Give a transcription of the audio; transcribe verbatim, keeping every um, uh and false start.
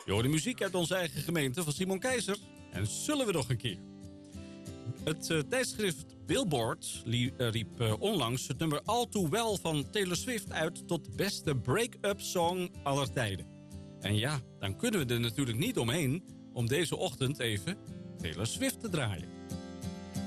Je hoort de muziek uit onze eigen gemeente van Simon Keizer. En zullen we nog een keer. Het uh, tijdschrift Billboard li- uh, riep uh, onlangs het nummer All Too Well van Taylor Swift uit tot beste break-up song aller tijden. En ja, dan kunnen we er natuurlijk niet omheen om deze ochtend even Taylor Swift te draaien.